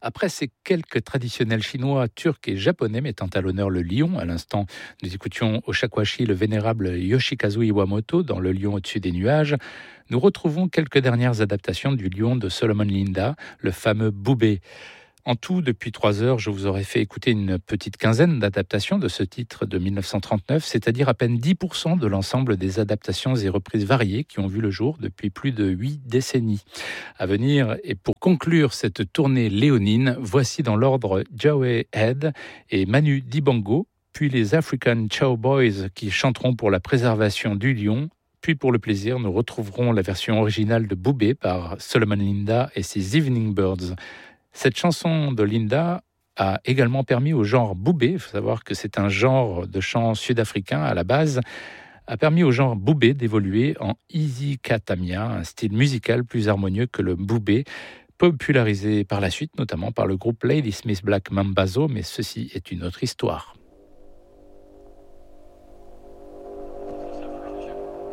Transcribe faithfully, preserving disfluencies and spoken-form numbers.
Après ces quelques traditionnels chinois, turcs et japonais mettant à l'honneur le lion, à l'instant, nous écoutions au shakuhachi le vénérable Yoshikazu Iwamoto dans Le lion au-dessus des nuages. Nous retrouvons quelques dernières adaptations du lion de Solomon Linda, le fameux Boubé. En tout, depuis trois heures, je vous aurais fait écouter une petite quinzaine d'adaptations de ce titre de mille neuf cent trente-neuf, c'est-à-dire à peine dix pour cent de l'ensemble des adaptations et reprises variées qui ont vu le jour depuis plus de huit décennies. À venir, et pour conclure cette tournée léonine, voici dans l'ordre Joey Head et Manu Dibango, puis les African Cowboys qui chanteront pour la préservation du lion. Puis pour le plaisir, nous retrouverons la version originale de Boubé par Solomon Linda et ses Evening Birds. Cette chanson de Linda a également permis au genre Boubé, il faut savoir que c'est un genre de chant sud-africain à la base, a permis au genre Boubé d'évoluer en izikatamia, un style musical plus harmonieux que le Boubé, popularisé par la suite notamment par le groupe Ladysmith Black Mambazo, mais ceci est une autre histoire.